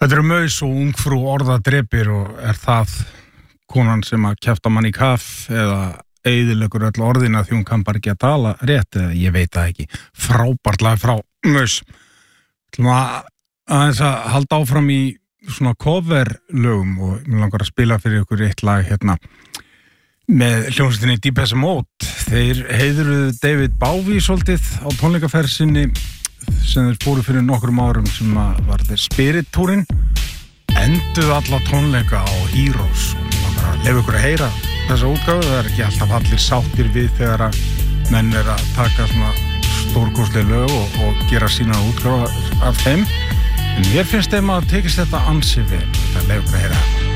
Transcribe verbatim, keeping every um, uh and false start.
Þetta eru Maus og ungfrú orðadrepir og er það konan sem að kjafta mann í kaff eða eyðileggur öll orðina því hún kann bara ekki að tala rétt eða ég veit það ekki. Frábært lag frá Maus. Ætlum að aðeins að halda áfram í svona coverlögum og mér langar að spila fyrir ykkur eitt lag hérna með hljómsveitinni Depeche Mode. Þeir heiðruðu David Bowie svolítið á tónleikaferð sinni sem þeir fóru fyrir nokkrum árum sem var þeir Spirit-túrin, enduðu alla tónleika á Heroes og mér langar að leyfa ykkur að heyra þessa útgáfu. Það er ekki alltaf allir sáttir við þegar að menn er að taka svona stórkostleg lög og, og gera sína útgáfu af þeim, en mér finnst þeim að tekist þetta ansi vel. Það leyfa ykkur að heyra